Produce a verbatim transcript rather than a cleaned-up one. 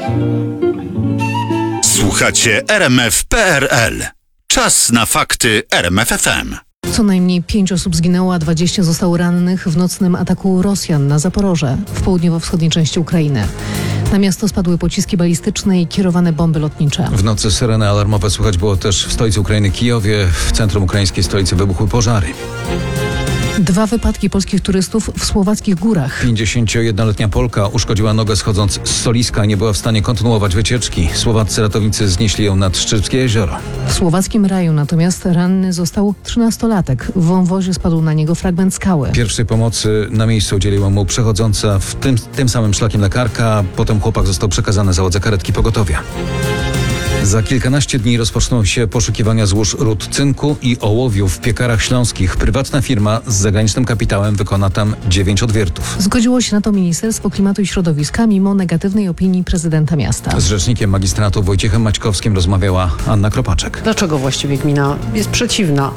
Słuchacie R M F kropka P R L. Czas na fakty R M F F M. Co najmniej pięć osób zginęło, a dwadzieścia zostało rannych w nocnym ataku Rosjan na Zaporoże w południowo-wschodniej części Ukrainy. Na miasto spadły pociski balistyczne i kierowane bomby lotnicze. W nocy syreny alarmowe słychać było też w stolicy Ukrainy Kijowie. W centrum ukraińskiej stolicy wybuchły pożary. Dwa wypadki polskich turystów w słowackich górach. pięćdziesięciojednoletnia Polka uszkodziła nogę schodząc z Soliska i nie była w stanie kontynuować wycieczki. Słowaccy ratownicy znieśli ją nad Szczypskie jezioro. W słowackim Raju natomiast ranny został trzynastolatek. W wąwozie spadł na niego fragment skały. Pierwszej pomocy na miejscu udzieliła mu przechodząca w tym, tym samym szlakiem lekarka. Potem chłopak został przekazany załodze karetki pogotowia. Za kilkanaście dni rozpoczną się poszukiwania złóż ród cynku i ołowiu w Piekarach Śląskich. Prywatna firma z zagranicznym kapitałem wykona tam dziewięć odwiertów. Zgodziło się na to Ministerstwo Klimatu i Środowiska mimo negatywnej opinii prezydenta miasta. Z rzecznikiem magistratu Wojciechem Maćkowskim rozmawiała Anna Kropaczek. Dlaczego właściwie gmina jest przeciwna